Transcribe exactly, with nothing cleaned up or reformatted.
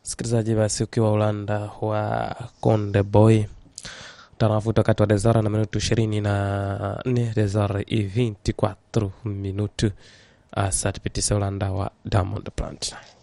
Sikilizaji basi ukiwa Ulanda wa Konde Boy tarafuta wakati wa dezara na minutu ishirini na nne dezara i ventiquattro minutu asati pitisa Ulanda wa Diamond Platnumz.